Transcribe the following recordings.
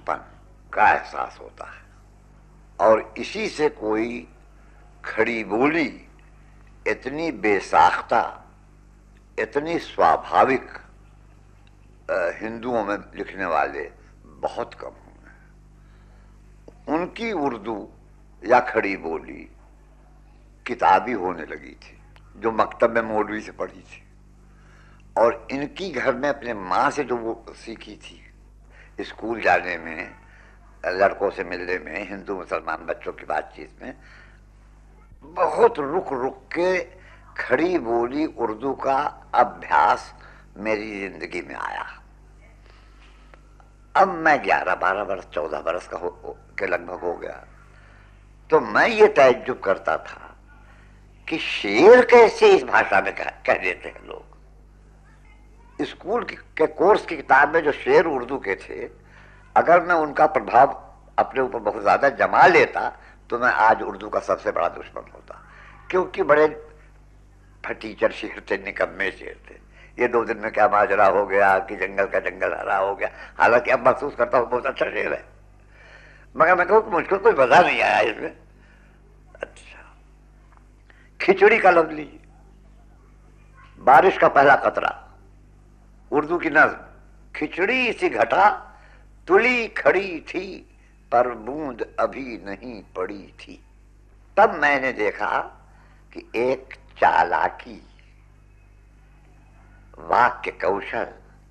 अपनापन का एहसास होता है। और इसी से कोई खड़ी बोली इतनी बेसाख्ता, इतनी स्वाभाविक हिंदुओं में लिखने वाले बहुत कम हुए हैं। उनकी उर्दू या खड़ी बोली किताबी होने लगी थी, जो मकतब में मौलवी से पढ़ी थी, और इनकी घर में अपने माँ से जो वो सीखी थी, स्कूल जाने में, लड़कों से मिलने में, हिंदू मुसलमान बच्चों की बातचीत में बहुत रुक रुक के खड़ी बोली उर्दू का अभ्यास मेरी जिंदगी में आया। अब मैं 11-12 वर्ष, 14 वर्ष का के लगभग हो गया, तो मैं ये ताज्जुब करता था कि शेर कैसे इस भाषा में कह देते हैं लोग। स्कूल के कोर्स की किताब में जो शेर उर्दू के थे, अगर मैं उनका प्रभाव अपने ऊपर बहुत ज्यादा जमा लेता तो मैं आज उर्दू का सबसे बड़ा दुश्मन होता, क्योंकि बड़े फटीचर शेर थे, निकम्मे शेर थे। ये 2 दिन में क्या माजरा हो गया कि जंगल का जंगल हरा हो गया। हालांकि अब महसूस करता हूँ बहुत अच्छा शेर है, मगर मैं कहूँ मुझको कोई मजा नहीं आया इसमें। अच्छा, खिचड़ी का लफ्ज लीजिए, बारिश का पहला कतरा, उर्दू की नज्म। खिचड़ी सी घटा तुली खड़ी थी, पर बूंद अभी नहीं पड़ी थी। तब मैंने देखा कि एक चालाकी, वाक्य कौशल,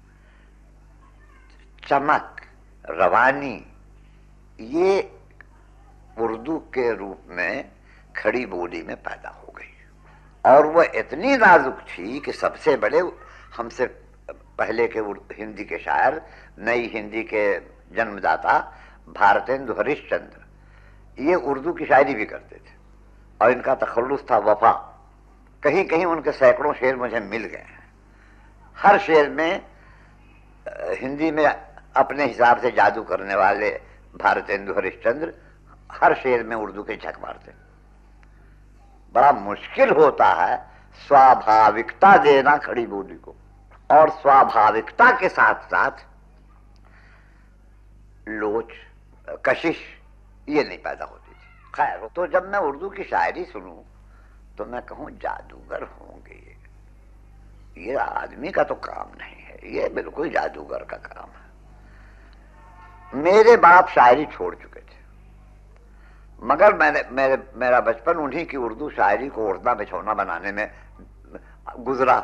चमक, रवानी, ये उर्दू के रूप में खड़ी बोली में पैदा हो गई। और वह इतनी नाजुक थी कि सबसे बड़े, हमसे पहले के हिंदी के शायर, नई हिंदी के जन्मदाता भारतेंदु हरिश्चंद्र, ये उर्दू की शायरी भी करते थे, और इनका तखल्लुस था वफा। कहीं कहीं उनके सैकड़ों शेर मुझे मिल गए हैं। हर शेर में हिंदी में अपने हिसाब से जादू करने वाले भारतेंदु हरिश्चंद्र हर शेर में उर्दू के झक मारते। बड़ा मुश्किल होता है स्वाभाविकता देना खड़ी बोली को, और स्वाभाविकता के साथ साथ लोच, कशिश, ये नहीं पैदा होती थी। खैर, तो जब मैं उर्दू की शायरी सुनूं तो मैं कहूं जादूगर होंगे, ये आदमी का तो काम नहीं है, ये बिल्कुल जादूगर का काम है। मेरे बाप शायरी छोड़ चुके थे, मगर मेरा बचपन उन्हीं की उर्दू शायरी को ओढ़ना बिछौना बनाने में गुजरा।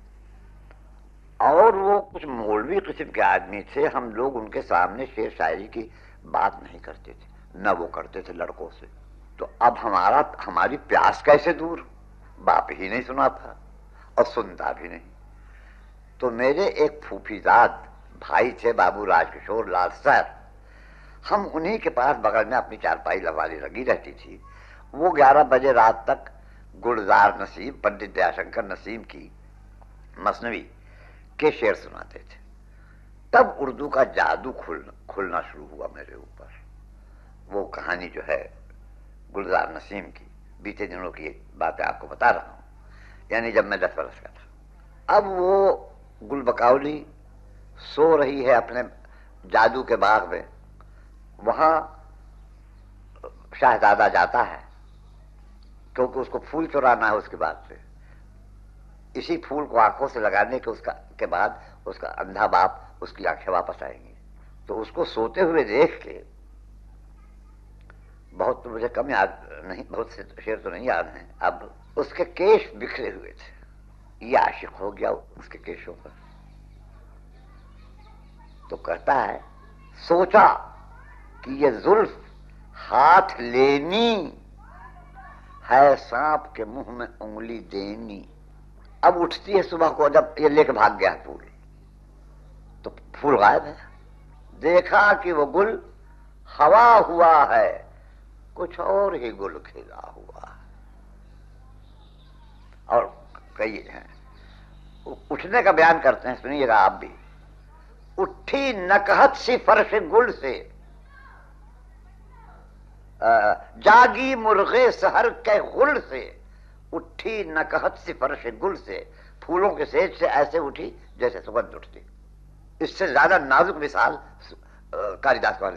और वो कुछ मौलवी किस्म के आदमी थे, हम लोग उनके सामने शेर शायरी की बात नहीं करते थे, न वो करते थे लड़कों से। तो अब हमारी प्यास कैसे दूर? बाप ही नहीं सुना था और सुनता भी नहीं। तो मेरे एक फूफीजाद भाई थे, बाबू राजकिशोर लाल सर, हम उन्हीं के पास बगल में अपनी चारपाई लवाली लगी रहती थी। वो 11 बजे रात तक गुलजार नसीम, पंडित दयाशंकर नसीम की मसनवी के शेर सुनाते थे। तब उर्दू का जादू खुलना शुरू हुआ मेरे ऊपर। वो कहानी जो है गुलजार नसीम की, बीते दिनों की बातें आपको बता रहा हूं, यानी जब मैं 10 वर्ष का था। अब वो गुलबकावली सो रही है अपने जादू के बाग में, वहां शाहजादा जाता है क्योंकि उसको फूल चुराना है उसके बाद से। इसी फूल को आंखों से लगाने के बाद उसका अंधा बाप, उसकी आंखें वापस आएंगी। तो उसको सोते हुए देख के, बहुत तो मुझे कम याद नहीं, बहुत से शेर तो नहीं याद हैं। अब उसके केश बिखरे हुए थे, ये आशिक हो गया उसके केशों पर। तो कहता है, सोचा कि ये जुल्फ हाथ लेनी है, सांप के मुंह में उंगली देनी। अब उठती है सुबह को, जब ये लेके भाग गया फूल, तो फूल गायब है। देखा कि वो गुल हवा हुआ है, कुछ और ही गुल खिला हुआ है। और कई हैं, उठने का बयान करते हैं, सुनिएगा आप भी। उठी नकहत सी फर्श गुल से, जागी मुर्गे सहर के गुल से। उठी नकहत सी फर्श गुल से, फूलों के सेज से ऐसे उठी जैसे सुगंध उठती। इससे ज्यादा नाजुक मिसाल कालिदास को